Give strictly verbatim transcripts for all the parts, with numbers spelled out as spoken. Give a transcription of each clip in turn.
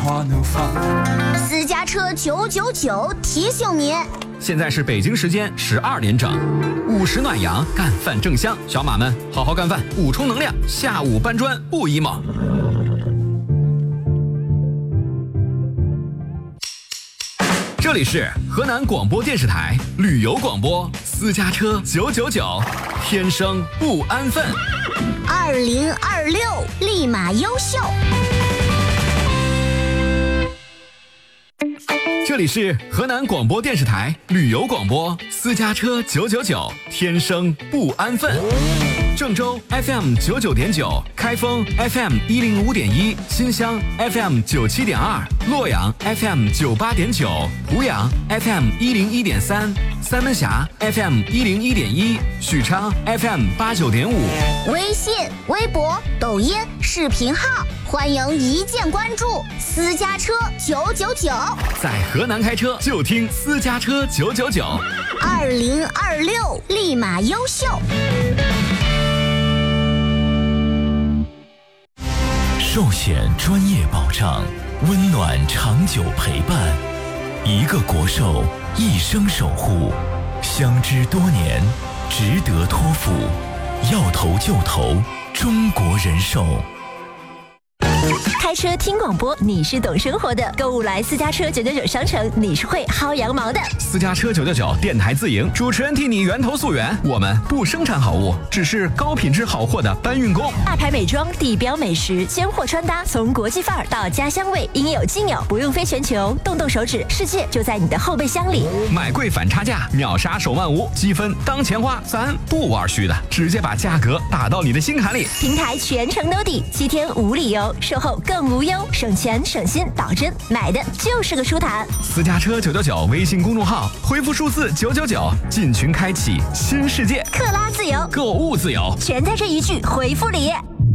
花怒放。 私家车九九九提醒您， 现在是北京时间十二点整，午时暖阳，干饭正香，小马们好好干饭，补充能量，下午搬砖不 emo。这里是河南广播电视台旅游广播，私家车九九九，天生不安分。 二零二六立马优秀。 这里是河南广播电视台旅游广播，私家车九九九，天生不安分。郑州 F M 九九点九，开封 F M 一零五点一，新乡 F M 九七点二，洛阳 F M 九八点九，濮阳 F M 一零一点三，三门峡 F M 一零一点一，许昌 F M 八九点五。 微信、微博、抖音、视频号，欢迎一键关注私家车九九九。 在河南开车就听私家车九九九。 二零二六立马优秀。 寿险专业保障，温暖长久陪伴，一个国寿，一生守护，相知多年，值得托付，要投就投，中国人寿。 开车听广播，你是懂生活的；购物来私家车九九九商城，你是会薅羊毛的。 私家车九九九电台自营，主持人替你源头溯源。我们不生产好物，只是高品质好货的搬运工。 大牌美妆、地标美食、尖货穿搭，从国际范儿到家乡味，应有尽有，不用飞全球，动动手指，世界就在你的后备箱里。 买贵反差价，秒杀手慢无，积分当钱花，咱不玩虚的，直接把价格打到你的心坎里。 平台全程兜底，七天无理由，售后更无忧，省钱省心，保真，买的就是个舒坦。 私家车九九九微信公众号，回复数字九九九，进群开启新世界， 克拉自由， 购物自由， 全在这一句回复里。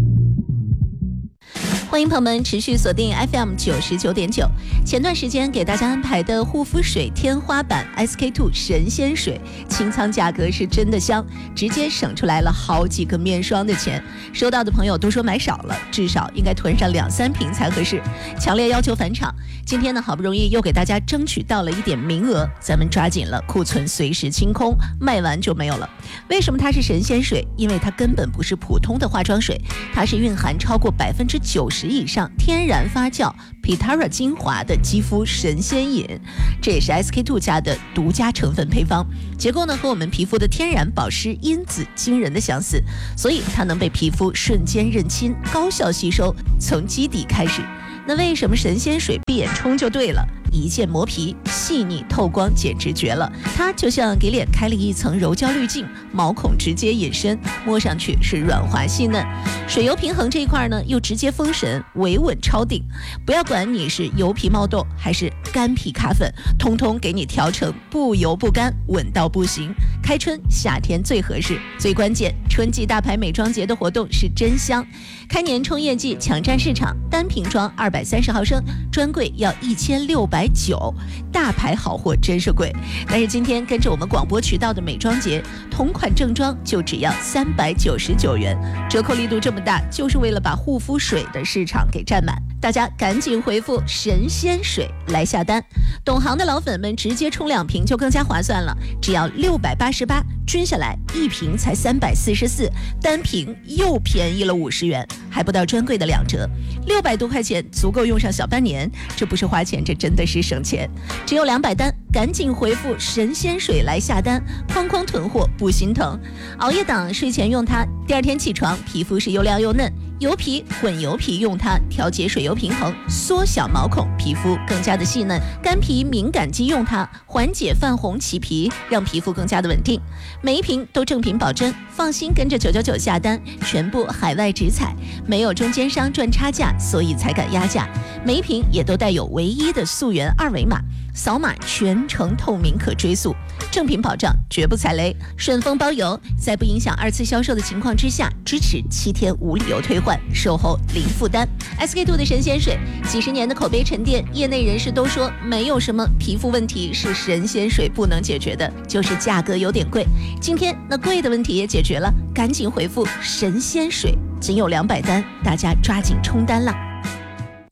欢迎朋友们持续锁定 F M 九十九点九。前段时间给大家安排的护肤水天花板 S K two 神仙水清仓价格是真的香，直接省出来了好几个面霜的钱。收到的朋友都说买少了，至少应该囤上两三瓶才合适，强烈要求返场。今天呢，好不容易又给大家争取到了一点名额，咱们抓紧了，库存随时清空，卖完就没有了。为什么它是神仙水？因为它根本不是普通的化妆水，它是蕴含超过百分之九十以上天然发酵 Pitara 精华的肌肤神仙饮，这也是 S K two 家的独家成分配方。结构呢和我们皮肤的天然保湿因子惊人的相似，所以它能被皮肤瞬间认亲，高效吸收，从基底开始。那为什么神仙水闭眼冲就对了？一键磨皮，细腻透光，简直绝了！它就像给脸开了一层柔焦滤镜，毛孔直接隐身，摸上去是软滑细嫩。水油平衡这一块呢，又直接封神，维稳超顶。不要管你是油皮冒痘还是干皮卡粉，通通给你调成不油不干，稳到不行。开春夏天最合适，最关键，春季大牌美妆节的活动是真香。开年冲业绩，抢占市场，单瓶装二百三十毫升，专柜要一千六百九，大牌好货真是贵。但是今天跟着我们广播渠道的美妆节，同款正装就只要三百九十九元，折扣力度这么大，就是为了把护肤水的市场给占满。大家赶紧回复神仙水来下单，懂行的老粉们直接冲两瓶就更加划算了，只要六百八十八，均下来一瓶才三百四十四，单瓶又便宜了五十元，还不到专柜的两折，六百多块钱足够用上小半年，这不是花钱，这真的是省钱。只有两百单，赶紧回复神仙水来下单，哐哐囤货不心疼。熬夜党睡前用它，第二天起床皮肤是又亮又嫩。油皮、混油皮用它调节水油平衡，缩小毛孔，皮肤更加的细嫩。干皮敏感肌用它缓解泛红起皮，让皮肤更加的稳定。每一瓶都正品保真，放心跟着九九九下单，全部海外直采，没有中间商赚差价，所以才敢压价。每一瓶也都带有唯一的溯源二维码，扫码全程透明可追溯，正品保障绝不踩雷，顺丰包邮，在不影响二次销售的情况之下，支持七天无理由退换，售后零负担。 S K two 的神仙水，几十年的口碑沉淀，业内人士都说没有什么皮肤问题是神仙水不能解决的，就是价格有点贵。今天那贵的问题也解决了，赶紧回复神仙水，仅有两百单，大家抓紧冲单了。